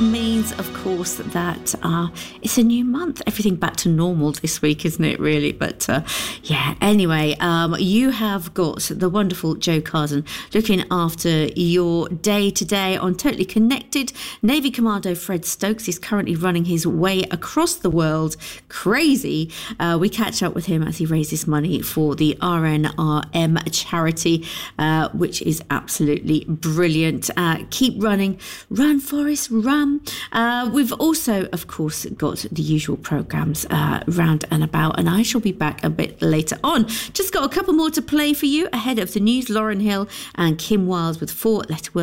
means, of course, that it's a new month. Everything back to normal this week, isn't it, really? But anyway, you have got the wonderful Joe Carden looking after your day today on Totally Connected. Navy Commando Fred Stokes is currently running his way across the world. Crazy. We catch up with him as he raises money for the RNRM charity, which is absolutely brilliant. Keep running. Run, Forrest, run. We've also, of course, got the usual programmes round and about, and I shall be back a bit later on. Just got a couple more to play for you ahead of the news. Lauryn Hill and Kim Wilde with 4 Letter Words.